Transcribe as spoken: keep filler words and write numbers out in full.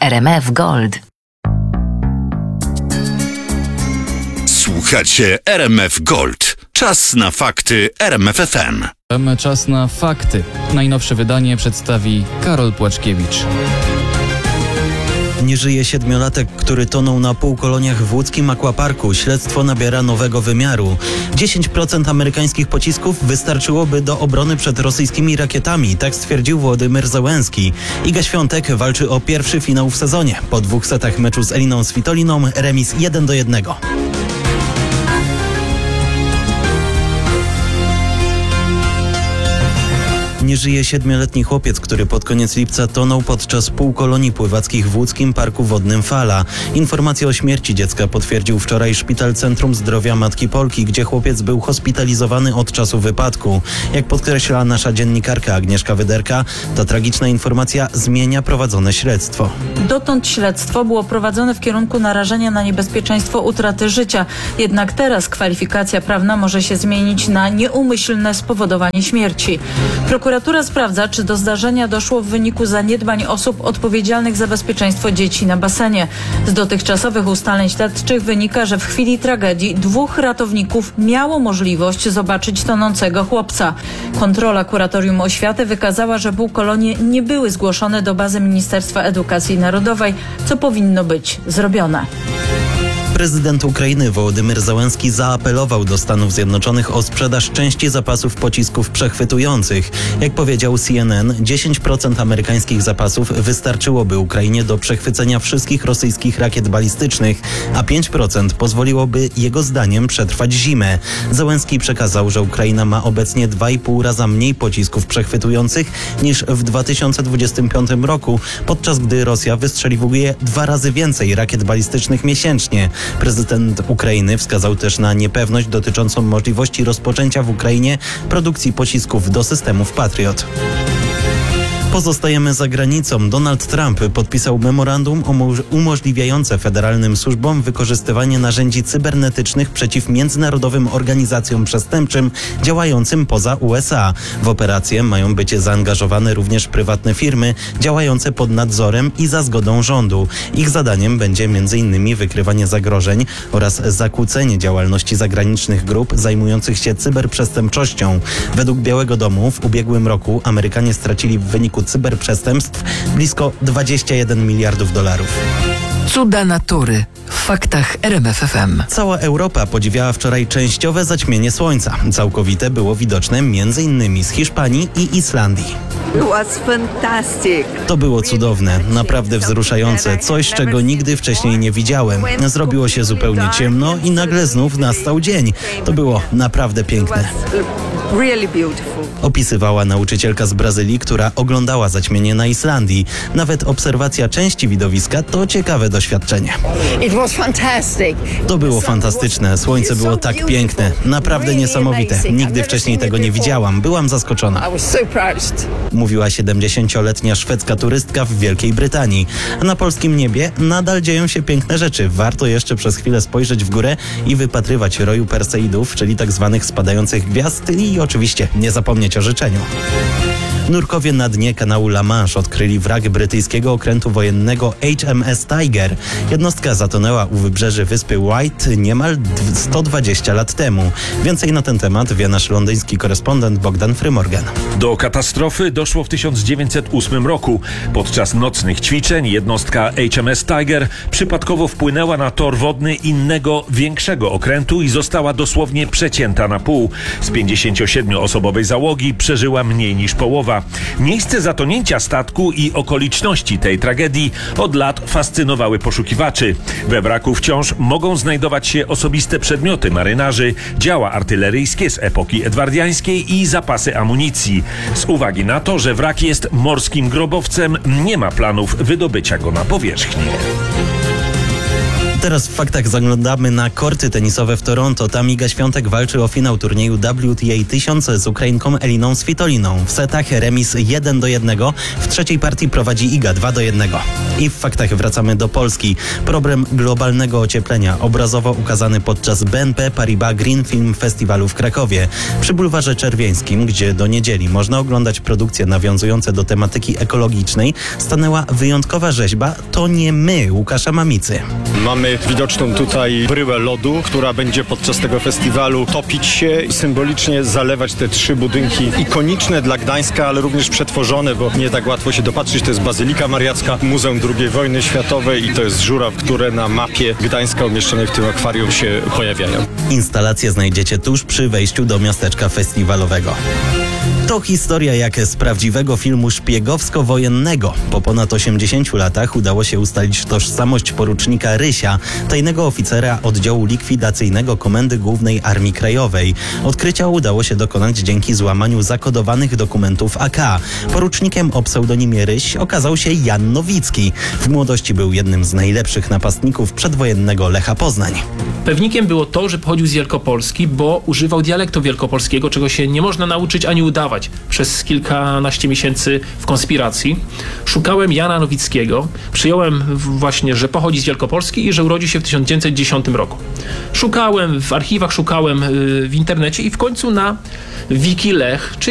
R M F Gold. Słuchacie R M F Gold. Czas na fakty R M F F M. Czas na fakty. Najnowsze wydanie przedstawi Karol Płaczkiewicz. Nie żyje siedmiolatek, który tonął na półkoloniach w łódzkim aquaparku. Śledztwo nabiera nowego wymiaru. dziesięć procent amerykańskich pocisków wystarczyłoby do obrony przed rosyjskimi rakietami, tak stwierdził Wołodymyr Zełenski. Iga Świątek walczy o pierwszy finał w sezonie. Po dwóch setach meczu z Eliną Svitoliną remis jeden do jednego. Nie żyje siedmioletni chłopiec, który pod koniec lipca tonął podczas półkolonii pływackich w łódzkim parku wodnym Fala. Informację o śmierci dziecka potwierdził wczoraj Szpital Centrum Zdrowia Matki Polki, gdzie chłopiec był hospitalizowany od czasu wypadku. Jak podkreśla nasza dziennikarka Agnieszka Wyderka, ta tragiczna informacja zmienia prowadzone śledztwo. Dotąd śledztwo było prowadzone w kierunku narażenia na niebezpieczeństwo utraty życia. Jednak teraz kwalifikacja prawna może się zmienić na nieumyślne spowodowanie śmierci. Prokuratura sprawdza, czy do zdarzenia doszło w wyniku zaniedbań osób odpowiedzialnych za bezpieczeństwo dzieci na basenie. Z dotychczasowych ustaleń śledczych wynika, że w chwili tragedii dwóch ratowników miało możliwość zobaczyć tonącego chłopca. Kontrola Kuratorium Oświaty wykazała, że półkolonie nie były zgłoszone do bazy Ministerstwa Edukacji Narodowej, co powinno być zrobione. Prezydent Ukrainy Wołodymyr Zełenski zaapelował do Stanów Zjednoczonych o sprzedaż części zapasów pocisków przechwytujących. Jak powiedział C N N, dziesięć procent amerykańskich zapasów wystarczyłoby Ukrainie do przechwycenia wszystkich rosyjskich rakiet balistycznych, a pięć procent pozwoliłoby jego zdaniem przetrwać zimę. Zełenski przekazał, że Ukraina ma obecnie dwa i pół raza mniej pocisków przechwytujących niż w dwa tysiące dwudziestym piątym roku, podczas gdy Rosja wystrzeliwuje dwa razy więcej rakiet balistycznych miesięcznie. Prezydent Ukrainy wskazał też na niepewność dotyczącą możliwości rozpoczęcia w Ukrainie produkcji pocisków do systemów Patriot. Pozostajemy za granicą. Donald Trump podpisał memorandum umożliwiające federalnym służbom wykorzystywanie narzędzi cybernetycznych przeciw międzynarodowym organizacjom przestępczym działającym poza U S A. W operację mają być zaangażowane również prywatne firmy działające pod nadzorem i za zgodą rządu. Ich zadaniem będzie m in wykrywanie zagrożeń oraz zakłócenie działalności zagranicznych grup zajmujących się cyberprzestępczością. Według Białego Domu w ubiegłym roku Amerykanie stracili w wyniku cyberprzestępstw blisko dwadzieścia jeden miliardów dolarów. Cuda natury w faktach R M F F M. Cała Europa podziwiała wczoraj częściowe zaćmienie słońca. Całkowite było widoczne między innymi z Hiszpanii i Islandii. To było cudowne, naprawdę wzruszające, coś czego nigdy wcześniej nie widziałem. Zrobiło się zupełnie ciemno i nagle znów nastał dzień. To było naprawdę piękne. Opisywała nauczycielka z Brazylii, która oglądała zaćmienie na Islandii. Nawet obserwacja części widowiska to ciekawe doświadczenie. To było fantastyczne. Słońce było tak piękne. Naprawdę niesamowite. Nigdy wcześniej tego nie widziałam. Byłam zaskoczona. Mówiła siedemdziesięcioletnia szwedzka turystka w Wielkiej Brytanii. A na polskim niebie nadal dzieją się piękne rzeczy. Warto jeszcze przez chwilę spojrzeć w górę i wypatrywać roju Perseidów, czyli tak zwanych spadających gwiazd, i oczywiście nie zapomnieć o życzeniu. Nurkowie na dnie kanału La Manche odkryli wrak brytyjskiego okrętu wojennego H M S Tiger. Jednostka zatonęła u wybrzeży wyspy White niemal sto dwadzieścia lat temu. Więcej na ten temat wie nasz londyński korespondent Bogdan Frymorgan. Do katastrofy doszło w tysiąc dziewięćset ósmym roku. Podczas nocnych ćwiczeń jednostka H M S Tiger przypadkowo wpłynęła na tor wodny innego, większego okrętu i została dosłownie przecięta na pół. Z pięćdziesięciosiedmioosobowej załogi przeżyła mniej niż połowa. Miejsce zatonięcia statku i okoliczności tej tragedii od lat fascynowały poszukiwaczy. We wraku wciąż mogą znajdować się osobiste przedmioty marynarzy, działa artyleryjskie z epoki edwardiańskiej i zapasy amunicji. Z uwagi na to, że wrak jest morskim grobowcem, nie ma planów wydobycia go na powierzchnię. Teraz w faktach zaglądamy na korty tenisowe w Toronto. Tam Iga Świątek walczy o finał turnieju W T A tysiąc z Ukrainką Eliną Svitoliną. W setach remis jeden do jednego. W trzeciej partii prowadzi Iga dwa do jednego. I w faktach wracamy do Polski. Problem globalnego ocieplenia obrazowo ukazany podczas B N P Paribas Green Film Festiwalu w Krakowie. Przy bulwarze Czerwieńskim, gdzie do niedzieli można oglądać produkcje nawiązujące do tematyki ekologicznej, stanęła wyjątkowa rzeźba To nie my Łukasza Mamicy. Mamy widoczną tutaj bryłę lodu, która będzie podczas tego festiwalu topić się i symbolicznie zalewać te trzy budynki ikoniczne dla Gdańska, ale również przetworzone, bo nie tak łatwo się dopatrzyć. To jest Bazylika Mariacka, Muzeum drugiej wojny światowej i to jest żuraw, które na mapie Gdańska umieszczonej w tym akwarium się pojawiają. Instalację znajdziecie tuż przy wejściu do miasteczka festiwalowego. To historia jak z prawdziwego filmu szpiegowsko-wojennego. Po ponad osiemdziesięciu latach udało się ustalić tożsamość porucznika Rysia, tajnego oficera oddziału likwidacyjnego Komendy Głównej Armii Krajowej. Odkrycia udało się dokonać dzięki złamaniu zakodowanych dokumentów A K. Porucznikiem o pseudonimie Ryś okazał się Jan Nowicki. W młodości był jednym z najlepszych napastników przedwojennego Lecha Poznań. Pewnikiem było to, że pochodził z Wielkopolski, bo używał dialektu wielkopolskiego, czego się nie można nauczyć ani udawać. Przez kilkanaście miesięcy w konspiracji szukałem Jana Nowickiego. Przyjąłem właśnie, że pochodzi z Wielkopolski i że urodził się w tysiąc dziewięćset dziesiątym roku. Szukałem w archiwach, szukałem w internecie i w końcu na Wiki Lech, czyli